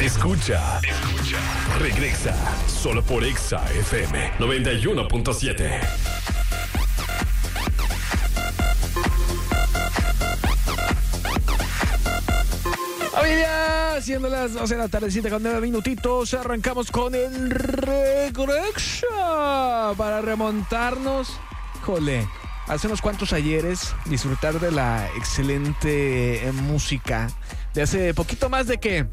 Escucha. Regresa solo por Exa FM 91.7. Familia, siendo las 12 de la tardecita con 9 minutitos, arrancamos con el Regresa para remontarnos. Jole, hace unos cuantos ayeres, disfrutar de la excelente música de hace poquito más de que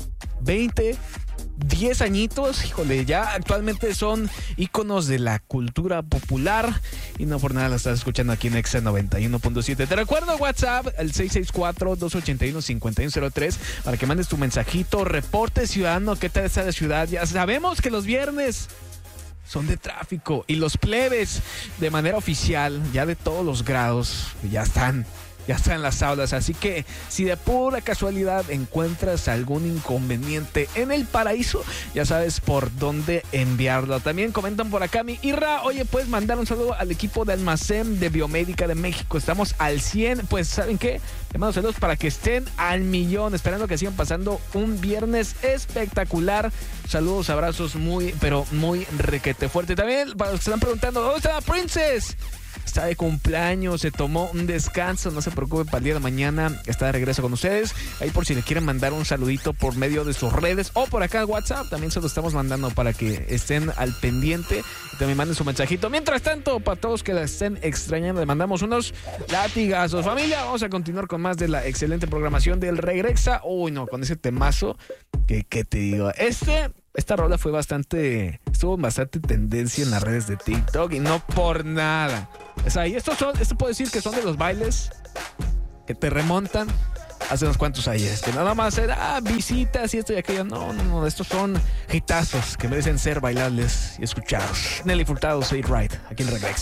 10 añitos, híjole, ya actualmente son íconos de la cultura popular y no por nada la estás escuchando aquí en Exa 91.7. Te recuerdo WhatsApp, el 664-281-5103 para que mandes tu mensajito, reporte ciudadano, ¿qué tal está la ciudad? Ya sabemos que los viernes son de tráfico y los plebes de manera oficial, ya de todos los grados, ya están en las aulas, así que si de pura casualidad encuentras algún inconveniente en el paraíso, ya sabes por dónde enviarlo. También comentan por acá, mi Irra, oye, puedes mandar un saludo al equipo de almacén de Biomédica de México, estamos al 100, pues ¿saben qué? Te mando saludos para que estén al millón, esperando que sigan pasando un viernes espectacular. Saludos, abrazos muy, pero muy requete fuerte. También para los que están preguntando, ¿dónde está la Princess? Está de cumpleaños, se tomó un descanso, no se preocupen, para el día de mañana está de regreso con ustedes. Ahí por si le quieren mandar un saludito por medio de sus redes o por acá WhatsApp, también se lo estamos mandando para que estén al pendiente y también manden su mensajito. Mientras tanto, para todos que la estén extrañando, le mandamos unos latigazos. Familia, vamos a continuar con más de la excelente programación del Regresa. Uy, no, con ese temazo, que te digo, esta rola estuvo bastante tendencia en las redes de TikTok y no por nada. O sea, y esto puedo decir que son de los bailes que te remontan hace unos cuantos años. Que nada más era visitas y esto y aquello. No, estos son hitazos que merecen ser bailables y escuchados. Nelly Furtado, Say It Right, aquí en Regresa.